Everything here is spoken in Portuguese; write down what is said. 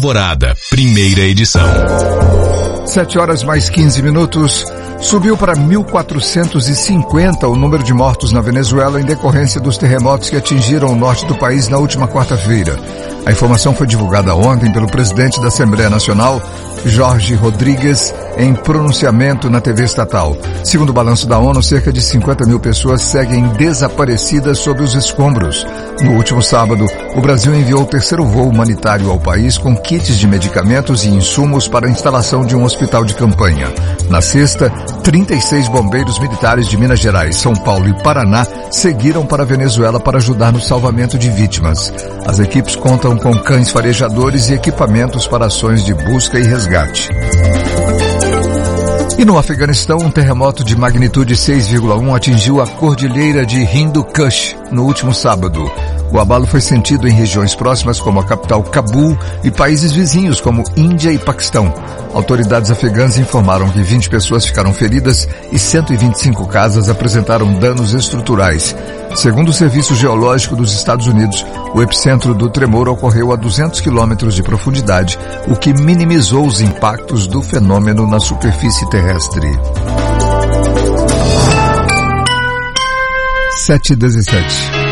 Alvorada, primeira edição. 7h mais 15. Subiu para 1.450 o número de mortos na Venezuela em decorrência dos terremotos que atingiram o norte do país na última quarta-feira. A informação foi divulgada ontem pelo presidente da Assembleia Nacional, Jorge Rodrigues, em pronunciamento na TV estatal. Segundo o balanço da ONU, cerca de 50 mil pessoas seguem desaparecidas sob os escombros. No último sábado, o Brasil enviou o terceiro voo humanitário ao país com kits de medicamentos e insumos para a instalação de um hospital de campanha. Na sexta, 36 bombeiros militares de Minas Gerais, São Paulo e Paraná seguiram para a Venezuela para ajudar no salvamento de vítimas. As equipes contam com cães farejadores e equipamentos para ações de busca e resgate. E no Afeganistão, um terremoto de magnitude 6,1 atingiu a cordilheira de Hindu Kush no último sábado. O abalo foi sentido em regiões próximas como a capital Cabul e países vizinhos como Índia e Paquistão. Autoridades afegãs informaram que 20 pessoas ficaram feridas e 125 casas apresentaram danos estruturais. Segundo o Serviço Geológico dos Estados Unidos, o epicentro do tremor ocorreu a 200 quilômetros de profundidade, o que minimizou os impactos do fenômeno na superfície terrestre. 7h17.